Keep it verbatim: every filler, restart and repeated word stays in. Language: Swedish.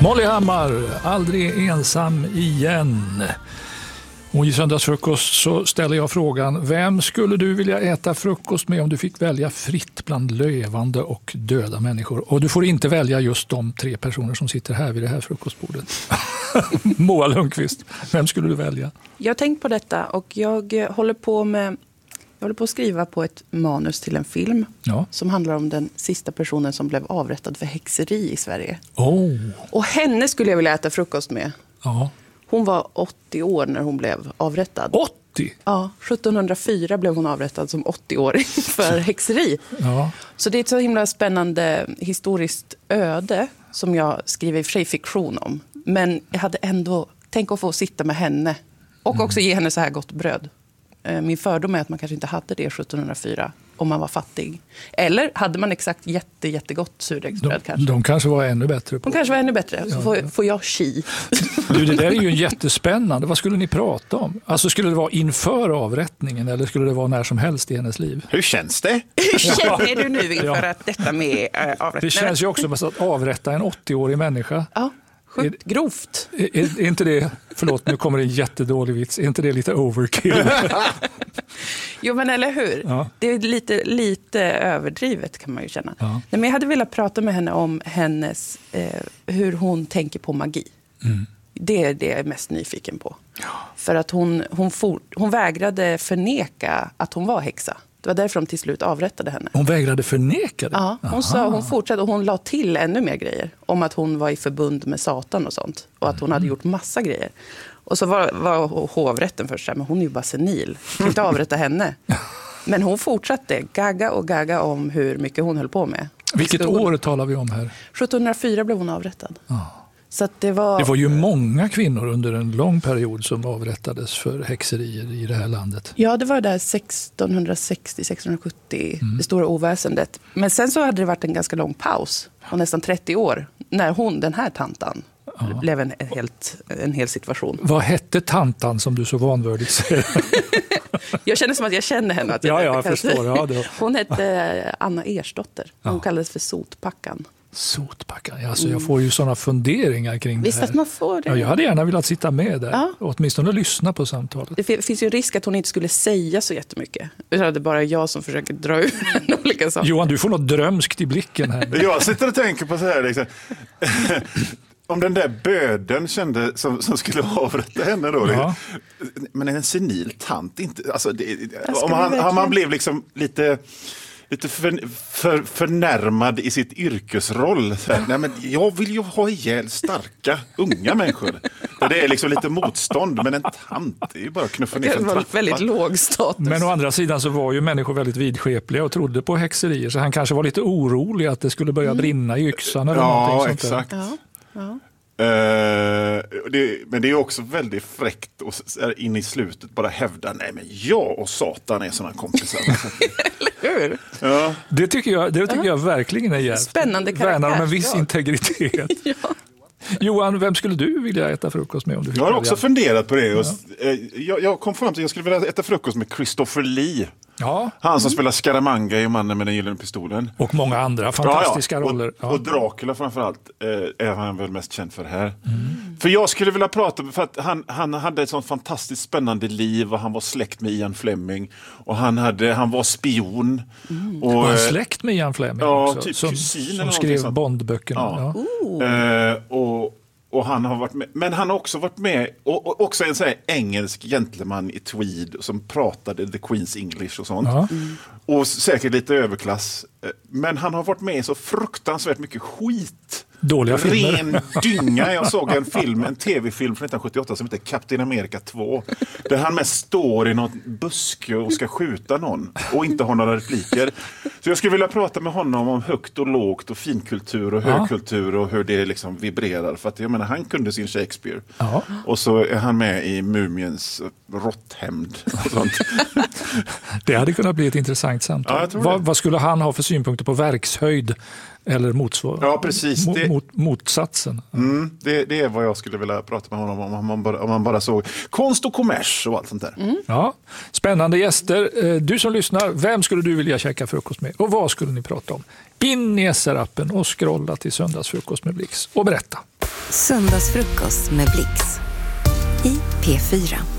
Molly Hammar, aldrig ensam igen. Och i söndagsfrukost så ställer jag frågan, vem skulle du vilja äta frukost med om du fick välja fritt bland levande och döda människor? Och du får inte välja just de tre personer som sitter här vid det här frukostbordet. Moa Lundqvist, vem skulle du välja? Jag har tänkt på detta och jag håller på med jag håller på att skriva på ett manus till en film ja. som handlar om den sista personen som blev avrättad för häxeri i Sverige. Oh. Och henne skulle jag vilja äta frukost med. Ja. Hon var åttio år när hon blev avrättad. åttio? Ja, sjuttonhundrafyra blev hon avrättad som åttio-åring för häxeri. Ja. Så det är ett så himla spännande historiskt öde som jag skriver i och för sig fiktion om. Men jag hade ändå tänkt att få sitta med henne och också ge henne så här gott bröd. Min fördom är att man kanske inte hade det sjuttonhundrafyra om man var fattig. Eller hade man exakt jätte, jättegott surdegsbröd de, kanske. De kanske var ännu bättre. På. De kanske var ännu bättre. Så ja, får, ja. får jag chi. Du, det där är ju jättespännande. Vad skulle ni prata om? Alltså skulle det vara inför avrättningen eller skulle det vara när som helst i hennes liv? Hur känns det? Hur känner du nu inför Ja. att detta med äh, avrättningen? Det känns ju också som att avrätta en åttio-årig människa. Ja. Sjukt grovt. Är, är, är inte det, förlåt nu kommer det en jättedålig vits, är inte det lite overkill? Jo men eller hur? Ja. Det är lite, lite överdrivet kan man ju känna. Ja. Nej, men jag hade velat prata med henne om hennes, eh, hur hon tänker på magi. Mm. Det är det jag är mest nyfiken på. Ja. För att hon, hon, for, hon vägrade förneka att hon var häxa. Det var därför de till slut avrättade henne. Hon vägrade förneka det? Ja, hon, sa, hon fortsatte och hon la till ännu mer grejer. Om att hon var i förbund med Satan och sånt. Och att hon hade gjort massa grejer. Och så var, var hovrätten först så här, men hon är ju bara senil. Kan inte avrätta henne. Men hon fortsatte gagga och gagga om hur mycket hon höll på med. Vilket Stod, år talar vi om här? sjuttonhundrafyra blev hon avrättad. Ja. Så att det var... Det var ju många kvinnor under en lång period som avrättades för häxerier i det här landet. Ja, det var där sextonhundrasextio sextonhundrasjuttio, mm. det stora oväsendet. Men sen så hade det varit en ganska lång paus, och nästan trettio år, när hon, den här tantan, ja. blev en, en, helt, en hel situation. Vad hette tantan som du så vanvördigt säger? Jag känner som att jag känner henne. Att ja, jag ja, jag förstår. Ja, det... Hon hette Anna Ersdotter. Hon ja. kallades för Sotpackan. Sotpackan. Alltså, jag får ju sådana funderingar kring Visst det här. att man får det. Ja, jag hade gärna velat sitta med där. Ja. Och åtminstone lyssna på samtalet. Det finns ju en risk att hon inte skulle säga så jättemycket. Det är bara jag som försöker dra ur olika saker. Johan, du får något drömskt i blicken här. Jag sitter och tänker på så här liksom. Om den där böden kände som, som skulle avrätta henne då. Ja. Men en senil tant inte. Alltså det, om han, han man blev liksom lite... lite för, för, förnärmad i sitt yrkesroll. Så här, nej, men jag vill ju ha ihjäl starka, unga människor. Där det är liksom lite motstånd, men en tant är ju bara knuffa ner för en trappa. Väldigt låg status. Men å andra sidan så var ju människor väldigt vidskepliga och trodde på häxerier. Så han kanske var lite orolig att det skulle börja mm. brinna i yxan eller ja, någonting sånt exakt. där. Ja, ja. Uh, det, men det är också väldigt fräckt att in i slutet bara hävda nej men jag och Satan är såna kompisar. Eller hur? Ja. Det tycker jag, det tycker jag verkligen är jävligt. Spännande karaktär. Värnar om en viss ja. integritet. Ja. Johan, vem skulle du vilja äta frukost med om du fick Jag har välja? också funderat på det. Ja. Jag, jag kom fram till att jag skulle vilja äta frukost med Christopher Lee. Ja. Han som mm. spelar Scaramanga i Mannen med den gyllene pistolen. Och många andra fantastiska ja, ja. roller. Ja. Och, och Dracula framförallt eh, är han väl mest känd för det här. Mm. För jag skulle vilja prata, för att han, han hade ett sånt fantastiskt spännande liv och han var släkt med Ian Fleming. Och han, hade, han var spion. Mm. Och, var han släkt med Ian Fleming ja, också? Typ som, kusin som skrev Bondböckerna. Ja. Ja. Eh, och... Och han har varit med, men han har också varit med och, och också en så här engelsk gentleman i tweed som pratade the Queen's English och sånt. Ja. Mm. Och säkert lite överklass. Men han har varit med i så fruktansvärt mycket skit. Dåliga filmer. Ren dynga. Jag såg en film, en tv-film från nittonhundrasjuttioåtta som heter Captain America två. Där han mest står i någon buske och ska skjuta någon. Och inte har några repliker. Så jag skulle vilja prata med honom om högt och lågt och finkultur och högkultur och hur det liksom vibrerar. För att jag menar, han kunde sin Shakespeare. Ja. Och så är han med i Mumiens råtthämnd och sånt. Det hade kunnat bli ett intressant samtal. Ja, vad, vad skulle han ha för synpunkter på verkshöjd eller motsvar- ja, precis. Mot, det, mot, motsatsen? Mm, det, det är vad jag skulle vilja prata med honom om om man bara, om man bara såg konst och kommers och allt sånt där. Mm. Ja, spännande gäster. Du som lyssnar, vem skulle du vilja käka frukost med? Och vad skulle ni prata om? In i S R-appen och scrolla till söndagsfrukost med Blix och berätta. Söndagsfrukost med Blix i P fyra.